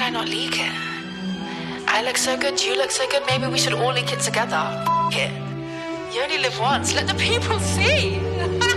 why not leak it? I look so good, you look so good, maybe we should all leak it together. F it. You only live once, let the people see.